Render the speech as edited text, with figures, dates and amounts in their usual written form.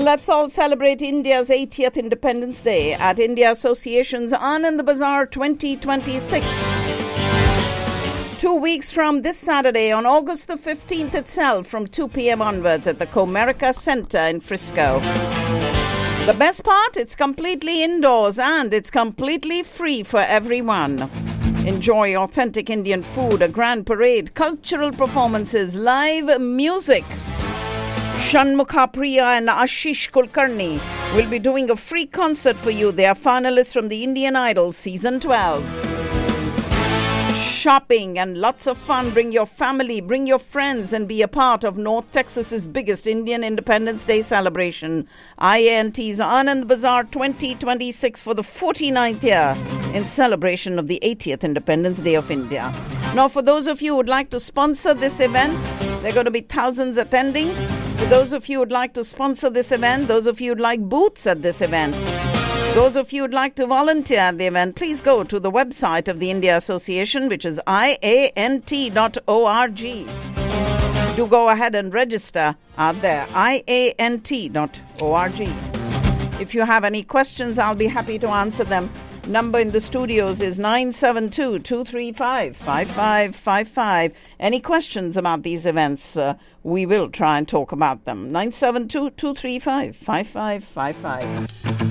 Let's all celebrate India's 80th Independence Day at India Association's Anand Bazaar 2026. 2 weeks from this Saturday, on August the 15th itself, from 2 p.m. onwards at the Comerica Center in Frisco. The best part, it's completely indoors and it's completely free for everyone. Enjoy authentic Indian food, a grand parade, cultural performances, live music. Shanmukha Priya and Ashish Kulkarni will be doing a free concert for you. They are finalists from the Indian Idol Season 12. Shopping and lots of fun. Bring your family, bring your friends and be a part of North Texas's biggest Indian Independence Day celebration. IANT's Anand Bazaar 2026 for the 49th year in celebration of the 80th Independence Day of India. Now, for those of you who would like to sponsor this event, there are going to be thousands attending. For those of you who would like to sponsor this event, those of you who would like booths at this event, those of you who would like to volunteer at the event, please go to the website of the India Association, which is iant.org. Do go ahead and register out there, iant.org. If you have any questions, I'll be happy to answer them. Number in the studios is 972-235-5555. Any questions about these events, we will try and talk about them. 972-235-5555.